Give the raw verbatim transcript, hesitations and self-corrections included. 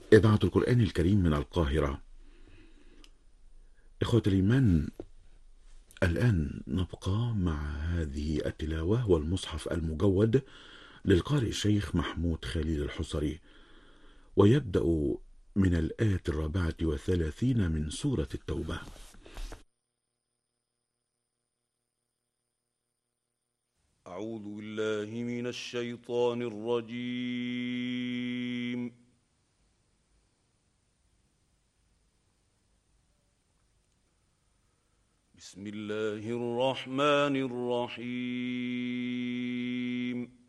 إذاعة القرآن الكريم من القاهرة. إخوة الإيمان، الآن نبقى مع هذه التلاوة والمصحف المجود للقارئ الشيخ محمود خليل الحصري، ويبدأ من الآية الرابعة والثلاثين من سورة التوبة. أعوذ بالله من الشيطان الرجيم. بسم الله الرحمن الرحيم.